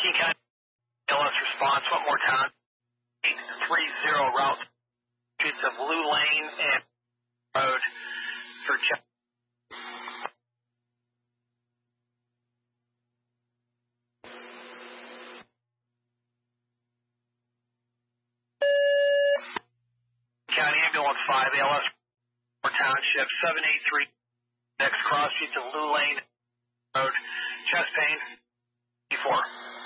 King County LS response, one more time. 830 route streets of Blue Lane and Road for check. County Ambulance 5 ALS Township 783 next cross streets of Blue Lane Road, chest pain 4.